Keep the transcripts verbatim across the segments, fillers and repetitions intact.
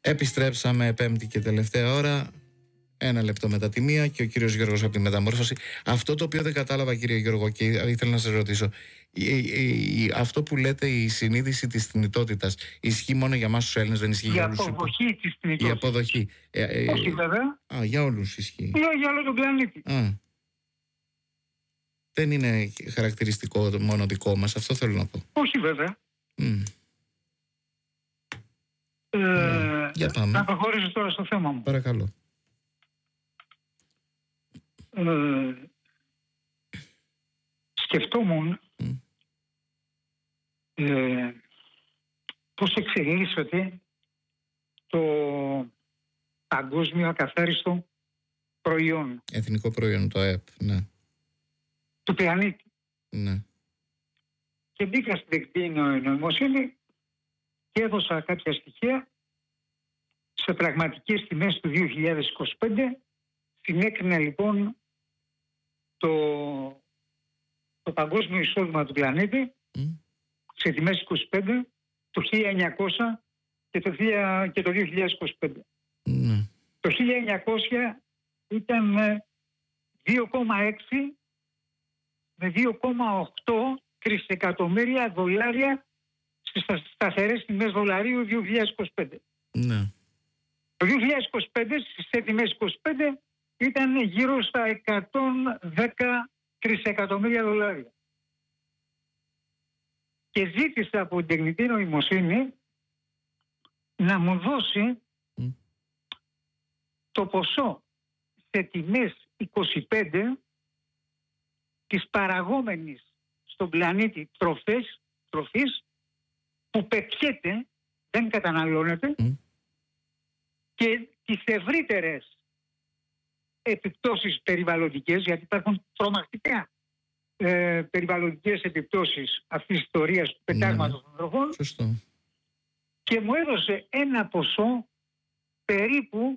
Επιστρέψαμε πέμπτη και τελευταία ώρα. Ένα λεπτό μετά τη μία και ο κύριος Γιώργος από τη Μεταμόρφωση. Αυτό το οποίο δεν κατάλαβα, κύριε Γιώργο, και ήθελα να σας ρωτήσω, η, η, η, αυτό που λέτε, η συνείδηση της θνητότητας, ισχύει μόνο για εμάς τους Έλληνες, δεν ισχύει η για όλους? Η αποδοχή της θνητότητας. Η αποδοχή. Ε, ε, Όχι βέβαια. Α, για όλους ισχύει. Για, για όλο τον πλανήτη. Α. Δεν είναι χαρακτηριστικό μόνο δικό μας, αυτό θέλω να πω. Όχι βέβαια. Mm. Ε, mm. Για πάμε. Να προχωρήσω τώρα στο θέμα μου. Παρακαλώ. Ε, σκεφτόμουν mm. ε, πώς εξελίσσεται το παγκόσμιο ακαθάριστο προϊόν. Εθνικό προϊόν, το ΕΠ, ναι. Του πλανήτη. Ναι. Και μπήκα στην τεχνητή νοημοσύνη και έδωσα κάποια στοιχεία σε πραγματικές τιμές του δύο χιλιάδες είκοσι πέντε. Συνέκρινα λοιπόν το, το παγκόσμιο εισόδημα του πλανήτη mm. σε τιμές είκοσι πέντε το χίλια εννιακόσια και το, και το δύο χιλιάδες είκοσι πέντε. Mm. Το χίλια εννιακόσια ήταν δύο κόμμα έξι με δύο κόμμα οκτώ τρισεκατομμύρια δολάρια στις σταθερές τιμές δολαρίου δύο χιλιάδες είκοσι πέντε. Ναι. Το δύο χιλιάδες είκοσι πέντε στις τιμές είκοσι πέντε ήταν γύρω στα εκατόν δέκα τρισεκατομμύρια δολάρια. Και ζήτησα από την τεχνητή νοημοσύνη να μου δώσει mm. το ποσό σε τιμές είκοσι πέντε της παραγόμενης στον πλανήτη τροφές, τροφής που πετιέται, δεν καταναλώνεται mm. και τις ευρύτερες επιπτώσεις περιβαλλοντικές, γιατί υπάρχουν τρομακτικά ε, περιβαλλοντικές επιπτώσεις αυτής της ιστορίας του πετάγματος των τροφών. Σωστό. Και μου έδωσε ένα ποσό περίπου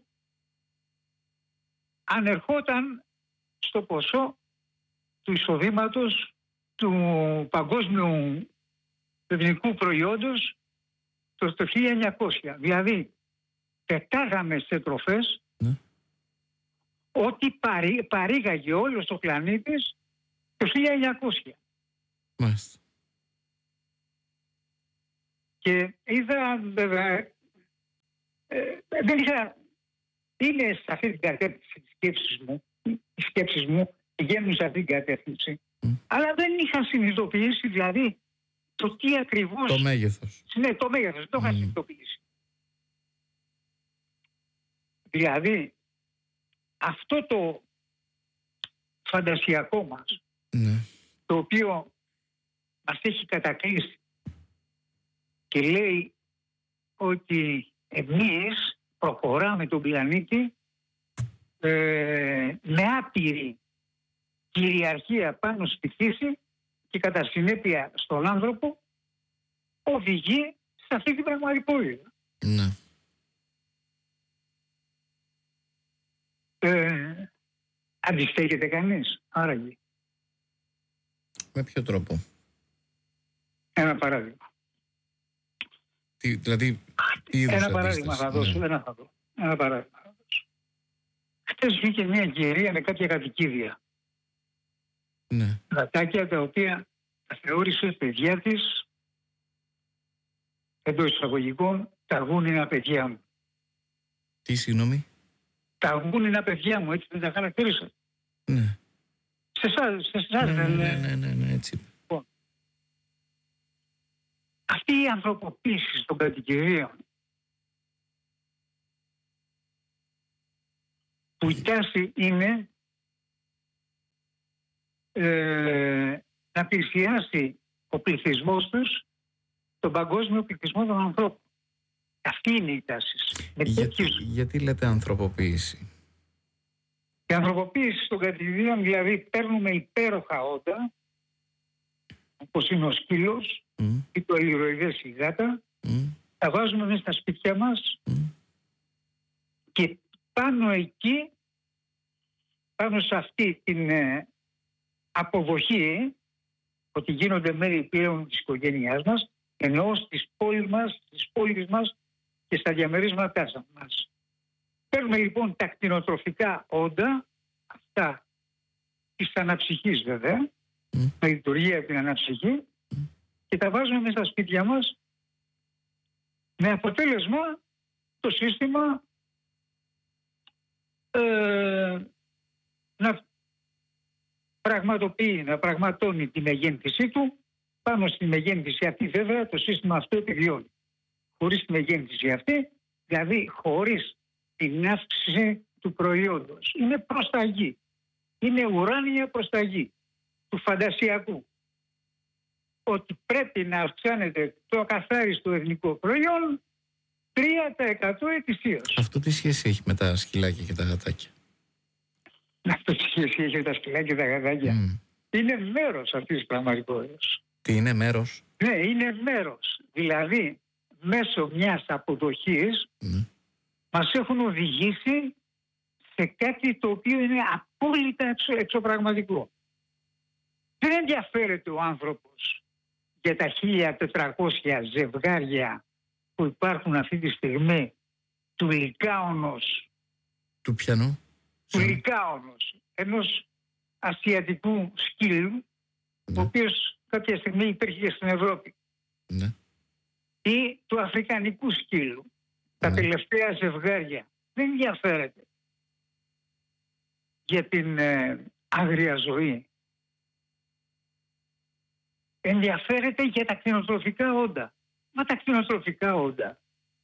ανερχόταν στο ποσό του εισοδήματος του παγκόσμιου εθνικού προϊόντος το, το χίλια εννιακόσια. Δηλαδή πετάγαμε σε τροφές ναι. ό,τι παρή, παρήγαγε όλος ο πλανήτης το χίλια εννιακόσια. Μάλιστα. Και είδα βέβαια ε, δεν είχα, είναι σε αυτή την κατεύθυνση της σκέψης μου, οι σκέψεις μου πηγαίνουν σε αυτή την κατεύθυνση, mm. αλλά δεν είχα συνειδητοποιήσει δηλαδή το τι ακριβώς... Το μέγεθος. Ναι, το μέγεθος, δεν το είχα mm. συνειδητοποιήσει. Δηλαδή, αυτό το φαντασιακό μας, mm. το οποίο μας έχει κατακλείσει και λέει ότι εμείς προχωράμε τον πλανήτη ε, με άπειρη κυριαρχία πάνω στη φύση και κατά συνέπεια στον άνθρωπο, οδηγεί σε αυτή την πραγματικότητα. Ναι. Ε, αντιστέκεται κανείς, άραγε? Με ποιο τρόπο? Ένα παράδειγμα. Τι, δηλαδή, τι ένα παράδειγμα θα δώσω, ναι. ένα θα δω. Ένα παράδειγμα θα δώσω. Χτες βγήκε μια κυρία με κάποια κατοικίδια. Ναι. Γατάκια τα οποία τα θεώρησε παιδιά της, εντός εισαγωγικών, τα γούνινα παιδιά μου. Τι, συγγνώμη? Τα γούνινα παιδιά μου, έτσι δεν τα χαρακτήρισα? Ναι. Σε εσάς, σε εσάς ναι, δεν... Ναι, ναι, ναι, ναι, έτσι. Λοιπόν, αυτή η ανθρωποποίηση των κατοικιδίων, που η τάση είναι ε, να πλησιάσει ο πληθυσμός τους τον παγκόσμιο πληθυσμό των ανθρώπων. Αυτή είναι η τάση. Για, γιατί λέτε ανθρωποποίηση? Η ανθρωποποίηση των κατοικιδίων, δηλαδή παίρνουμε υπέροχα όντα, όπως είναι ο σκύλος mm. ή το ηλιοειδές η γάτα, mm. τα βάζουμε μέσα στα σπίτια μας mm. και πάνω εκεί, πάνω σε αυτή την ε, αποδοχή ότι γίνονται μέρη πλέον της οικογένειάς μας, ενώ στις πόλεις μας, στις πόλεις μας και στα διαμερίσματά μας. Παίρνουμε λοιπόν τα κτηνοτροφικά όντα, αυτά της αναψυχής βέβαια, Mm. με λειτουργία την αναψυχή, Mm. και τα βάζουμε μέσα στα σπίτια μας, με αποτέλεσμα το σύστημα ε, να πραγματοποιεί, να πραγματώνει τη μεγένθησή του. Πάνω στη μεγένθηση αυτή βέβαια το σύστημα αυτό επιβιώνει. Χωρίς τη μεγένθηση αυτή, δηλαδή χωρίς την αύξηση του προϊόντος. Είναι προσταγή. Είναι ουράνια προσταγή του φαντασιακού. Ότι πρέπει να αυξάνεται το ακαθάριστο εθνικό προϊόν τρία τοις εκατό ετησίως. Αυτό τι σχέση έχει με τα σκυλάκια και τα γατάκια? Αυτό τι σχέση έχει με τα σκυλάκια και τα γατάκια? Mm. Είναι μέρος αυτής της πραγματικότητας. Τι είναι μέρος? Ναι, είναι μέρος. Δηλαδή, μέσω μιας αποδοχής Mm. μας έχουν οδηγήσει σε κάτι το οποίο είναι απόλυτα εξω, εξωπραγματικό. Δεν ενδιαφέρεται ο άνθρωπος για τα χίλια τετρακόσια ζευγάρια που υπάρχουν αυτή τη στιγμή του Λυκάονος. Του πιανού? Του Λυκάονος, ενός ασιατικού σκύλου, Ναι. ο οποίος κάποια στιγμή υπήρχε και στην Ευρώπη. Ναι. Ή του αφρικανικού σκύλου. Τα Ναι. τελευταία ζευγάρια. Δεν ενδιαφέρεται για την ε, άγρια ζωή. Ενδιαφέρεται για τα κτηνοτροφικά όντα. Μα τα κτηνοτροφικά όντα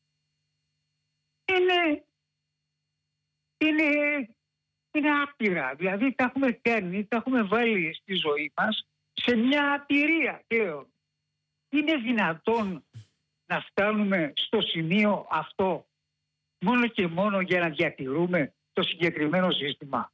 είναι, είναι, είναι άπειρα. Δηλαδή τα έχουμε κάνει, τα έχουμε βάλει στη ζωή μας σε μια απειρία πλέον. Είναι δυνατόν να φτάνουμε στο σημείο αυτό μόνο και μόνο για να διατηρούμε το συγκεκριμένο σύστημα?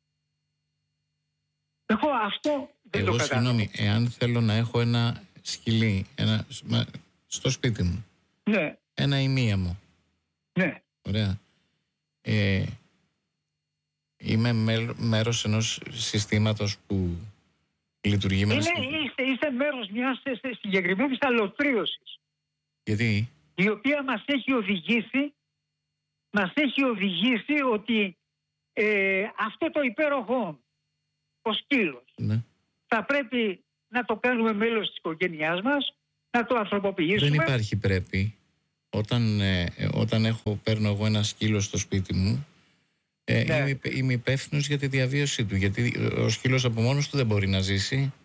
Εγώ αυτό δεν Εγώ, το κατάλαβα. συγγνώμη, εάν θέλω να έχω ένα σκυλί ένα, στο σπίτι μου, Ναι, ένα ημία μου, ναι. ωραία, ε, είμαι μέλ, μέρος ενός συστήματος που λειτουργεί με... Είναι, είστε, είστε μέρος μιας συγκεκριμένης αλωτρίωσης, Γιατί? η οποία μας έχει οδηγήσει, μας έχει οδηγήσει ότι ε, αυτό το υπέροχο, ο σκύλος, Ναι. θα πρέπει να το κάνουμε μέλος της οικογένειάς μας, να το ανθρωποποιήσουμε. Δεν υπάρχει πρέπει. Όταν, ε, όταν έχω, παίρνω εγώ ένα σκύλο στο σπίτι μου, ε, Ναι. είμαι, είμαι υπεύθυνος για τη διαβίωσή του. Γιατί ο σκύλος από μόνος του δεν μπορεί να ζήσει.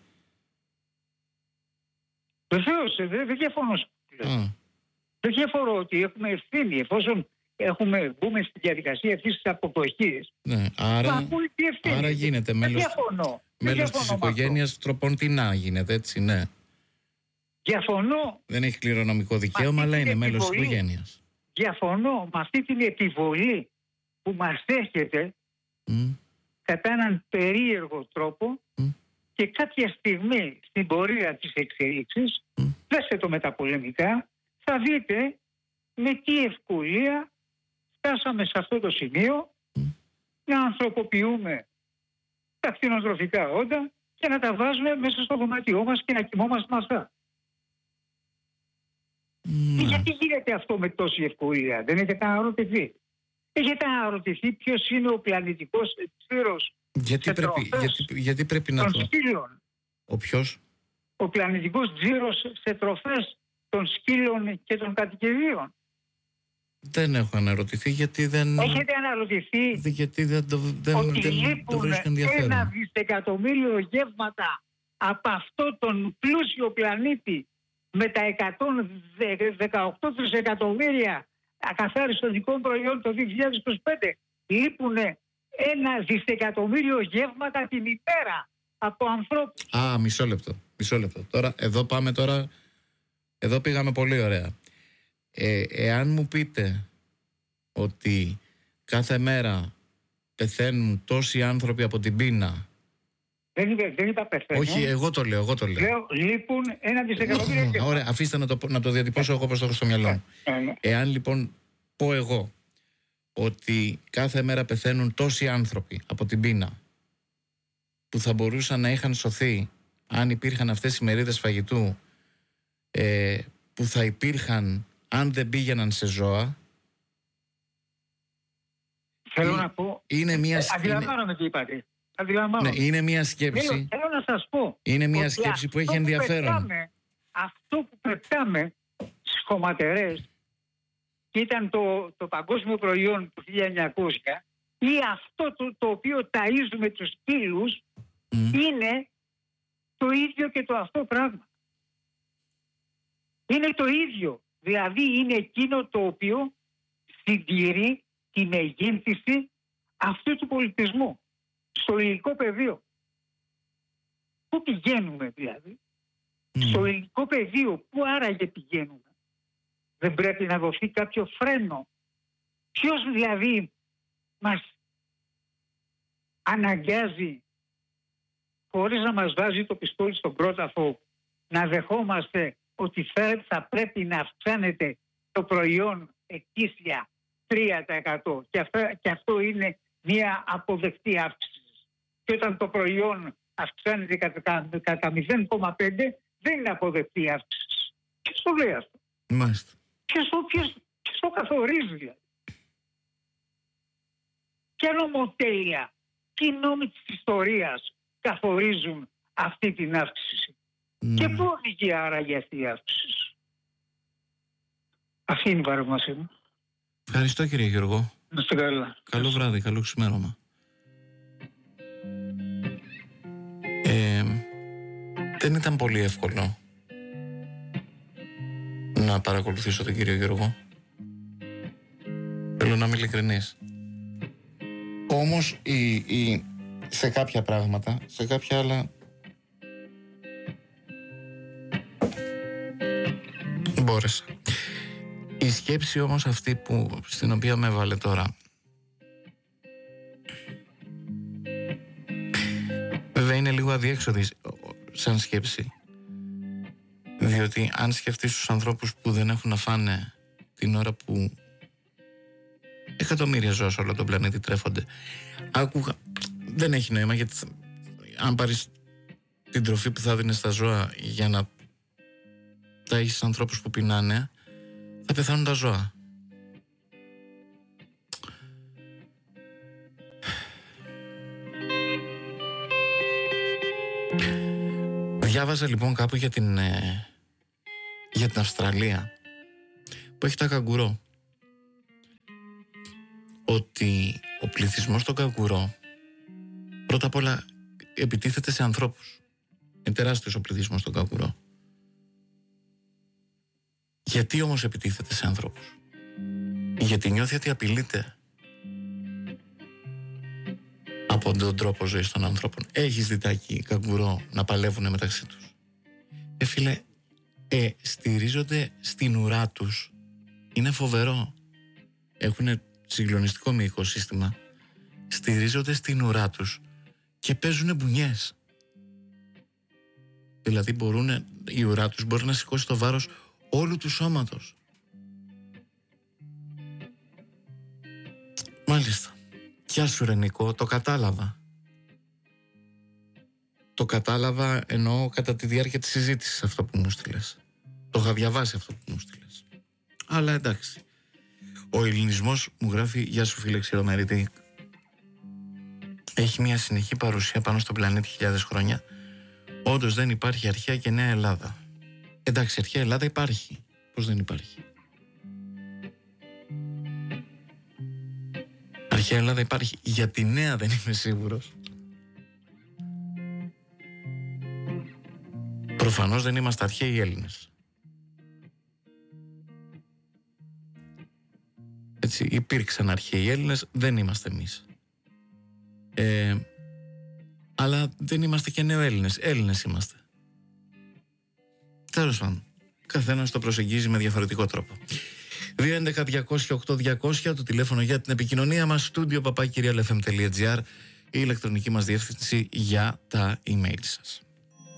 Βεβαίως, δεν δε διαφωνώ. Α, Δεν διαφωνώ ότι έχουμε ευθύνη εφόσον έχουμε μπούμε στη διαδικασία αυτής της αποδοχής. ναι. Μα Άρα, απόλυτη ευθύνη. άρα γίνεται Δεν μέλος, διαφωνώ. Δεν μέλος της διαφωνώ με αυτό. οικογένειας τροποντινά γίνεται, έτσι, ναι. Διαφωνώ, Δεν έχει κληρονομικό δικαίωμα, αυτή αλλά την είναι μέλος της επιβολή. οικογένειας. διαφωνώ με αυτή την επιβολή που μας έρχεται Mm. κατά έναν περίεργο τρόπο Mm. και κάποια στιγμή στην πορεία της εξέλιξης, Mm. δέστε το μεταπολεμικά, θα δείτε με τι ευκολία φτάσαμε σε αυτό το σημείο Mm. να ανθρωποποιούμε τα κτηνοτροφικά όντα και να τα βάζουμε μέσα στο δωμάτιό μας και να κοιμόμαστε με αυτά. Ναι. Γιατί γίνεται αυτό με τόση ευκολία? Δεν έχετε αναρωτηθεί? Έχετε αναρωτηθεί ποιος είναι ο πλανητικός τσίρος Γιατί, πρέπει, τροφές γιατί, γιατί πρέπει να των το... σκύλων? Ο ποιος? Ο πλανητικός τζίρος σε τροφές των σκύλων και των κατοικιδίων. Δεν έχω αναρωτηθεί γιατί δεν... Έχετε αναρωτηθεί Δε- Γιατί δεν το, δεν, ότι δεν το λείπουν βρίσκω ένα ενδιαφέρον. δισεκατομμύριο γεύματα από αυτό τον πλούσιο πλανήτη με τα εκατόν δεκαοκτώ τρισεκατομμύρια ακαθάριστων δικών προϊόντων το δύο χιλιάδες είκοσι πέντε. Λείπουν ένα δισεκατομμύριο γεύματα την ημέρα από ανθρώπους. Α, μισό λεπτό. Μισό λεπτό. Τώρα, εδώ πάμε τώρα. Εδώ πήγαμε πολύ ωραία. Ε, εάν μου πείτε ότι κάθε μέρα πεθαίνουν τόσοι άνθρωποι από την πείνα. Δεν είπα, δεν είπα πεθαίνουν. Όχι, εγώ το λέω, εγώ το λέω. Λέω, λείπουν ένα δισεκατομμύριο γεύματα. Ωραία, αφήστε να το, πω- να το διατυπώσω εγώ όπως το έχω στο μυαλό μου. Ε, ναι. Εάν λοιπόν πω εγώ ότι κάθε μέρα πεθαίνουν τόσοι άνθρωποι από την πείνα που θα μπορούσαν να είχαν σωθεί αν υπήρχαν αυτές οι μερίδες φαγητού, ε, που θα υπήρχαν αν δεν πήγαιναν σε ζώα. Θέλω να πω. Είναι μια σκέψη. Αντιλαμβάνομαι τι είπατε. Αντιλαμβάνομαι. Ναι, είναι μια σκέψη. Θέλω, θέλω να σας πω. Είναι μια σκέψη που έχει ενδιαφέρον. Που πετάμε, αυτό που πετάμε στις χωματερές και ήταν το, το παγκόσμιο προϊόν του χίλια εννιακόσια ή αυτό το, το οποίο ταΐζουμε τους σκύλους mm. είναι το ίδιο και το αυτό πράγμα. Είναι το ίδιο. Δηλαδή είναι εκείνο το οποίο συντηρεί τη μεγένθηση αυτού του πολιτισμού στο υλικό πεδίο. Πού πηγαίνουμε δηλαδή? Mm. Στο υλικό πεδίο πού άραγε πηγαίνουμε? Δεν πρέπει να δοθεί κάποιο φρένο? Ποιος δηλαδή μας αναγκάζει χωρίς να μας βάζει το πιστόλι στον κρόταφο να δεχόμαστε ότι θα πρέπει να αυξάνεται το προϊόν ετήσια τρία τοις εκατό και αυτό, και αυτό είναι μια αποδεκτή αύξηση. Και όταν το προϊόν αυξάνεται κατά, κατά μηδέν κόμμα πέντε δεν είναι αποδεκτή αύξηση. Ποιος το λέει αυτό? Μάλιστα. Ποιος το, ποιος, ποιος το καθορίζει δηλαδή? Ποια νομοτέλεια, ποιοι νόμοι της ιστορίας καθορίζουν αυτή την αύξηση? Mm. Και πού οδηγεί άραγε αυτή η αύξηση? Αυτή είναι η παρέμβασή μου. Ευχαριστώ κύριε Γιώργο. Να είστε καλά. Καλό βράδυ, καλό ξημέρωμα. Ε, δεν ήταν πολύ εύκολο να παρακολουθήσω τον κύριο Γιώργο. Θέλω να είμαι ειλικρινής. Όμως η, η, σε κάποια πράγματα, σε κάποια άλλα μπόρεσα. Η σκέψη όμως αυτή που, στην οποία με έβαλε τώρα, βέβαια είναι λίγο αδιέξοδη σαν σκέψη, διότι αν σκεφτείς τους ανθρώπους που δεν έχουν να φάνε την ώρα που εκατομμύρια ζώα σε όλο τον πλανήτη τρέφονται, άκουγα, δεν έχει νόημα, γιατί αν πάρεις την τροφή που θα δίνεις στα ζώα για να τα έχεις ανθρώπους που πεινάνε, θα πεθάνουν τα ζώα. Διάβαζα λοιπόν κάπου για την, ε, για την Αυστραλία που έχει τα καγκουρό, ότι ο πληθυσμός των καγκουρό πρώτα απ' όλα επιτίθεται σε ανθρώπους. Είναι τεράστιος ο πληθυσμός των καγκουρό. Γιατί όμως επιτίθεται σε ανθρώπους? Γιατί νιώθει ότι απειλείται από τον τρόπο ζωής των ανθρώπων. Έχεις διτάκι καγκουρό να παλεύουν μεταξύ τους? Ε φίλε, ε, στηρίζονται στην ουρά τους. Είναι φοβερό. Έχουν συγκλονιστικό μυϊκό σύστημα. Στηρίζονται στην ουρά τους και παίζουν μπουνιές. Δηλαδή μπορούν, η ουρά τους μπορεί να σηκώσει το βάρος όλου του σώματος. Μάλιστα. Γεια σου ρε Νικό, το κατάλαβα. Το κατάλαβα εννοώ κατά τη διάρκεια της συζήτησης αυτό που μου στείλες. Το είχα διαβάσει αυτό που μου στείλες. Αλλά εντάξει. Ο ελληνισμός, μου γράφει, γεια σου φίλε Ξηρομερίτη, έχει μια συνεχή παρουσία πάνω στον πλανήτη χιλιάδες χρόνια. Όντως δεν υπάρχει αρχαία και νέα Ελλάδα. Εντάξει, αρχαία Ελλάδα υπάρχει. Πώς δεν υπάρχει? Αρχαία Ελλάδα υπάρχει. Για τη νέα δεν είμαι σίγουρος. Προφανώς δεν είμαστε αρχαίοι Έλληνες. Έτσι, υπήρξαν αρχαίοι Έλληνες, δεν είμαστε εμείς. Ε, αλλά δεν είμαστε και νεοέλληνες. Έλληνες είμαστε. Τέλος πάντων, καθένας το προσεγγίζει με διαφορετικό τρόπο. δύο έντεκα διακόσια οκτώ διακόσια το τηλέφωνο για την επικοινωνία μας, studio παπάκι κυρια τελεία εφ εμ τελεία τζι άρ, η ηλεκτρονική μας διεύθυνση για τα email σας.